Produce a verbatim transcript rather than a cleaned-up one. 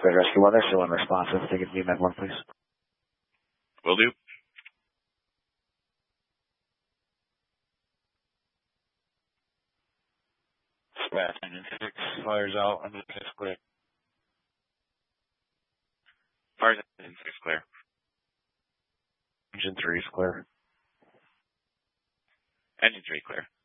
Square Rescue One, they're still unresponsive. Take it to Med one, please. Will do. Square Engine six, fires out, Engine six clear. Fires Engine six clear. Engine three is clear. Engine three clear.